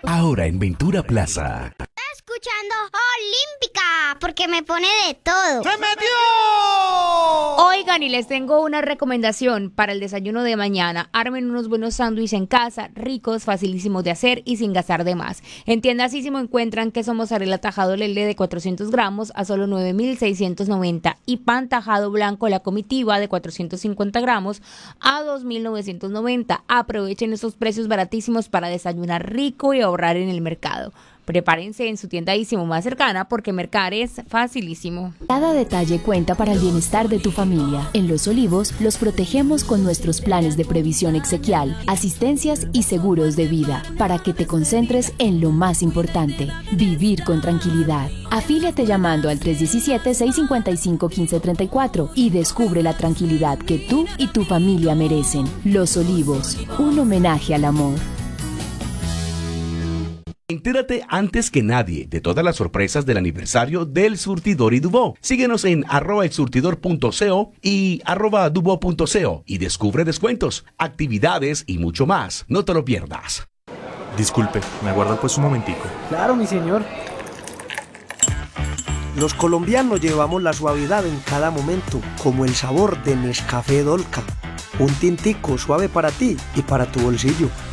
Ahora en Ventura Plaza. Escuchando Olímpica, porque me pone de todo. ¡Se metió! Oigan, y les tengo una recomendación para el desayuno de mañana. Armen unos buenos sándwiches en casa, ricos, facilísimos de hacer y sin gastar de más. En Tiendasísimo encuentran queso mozzarella tajado Lele de 400 gramos a solo 9.690 y pan tajado blanco La Comitiva de 450 gramos a 2.990. Aprovechen esos precios baratísimos para desayunar rico y ahorrar en el mercado. Prepárense en su tiendadísimo más cercana porque mercar es facilísimo. Cada detalle cuenta para el bienestar de tu familia. En Los Olivos los protegemos con nuestros planes de previsión exequial, asistencias y seguros de vida, para que te concentres en lo más importante, vivir con tranquilidad. Afíliate llamando al 317-655-1534 y descubre la tranquilidad que tú y tu familia merecen. Los Olivos, un homenaje al amor. Entérate antes que nadie de todas las sorpresas del aniversario del Surtidor y Dubó. Síguenos en @elsurtidor.co y @dubo.co y descubre descuentos, actividades y mucho más. No te lo pierdas. Disculpe, ¿me aguarda pues un momentico? Claro, mi señor. Los colombianos llevamos la suavidad en cada momento, como el sabor de Nescafé Dolca. Un tintico suave para ti y para tu bolsillo.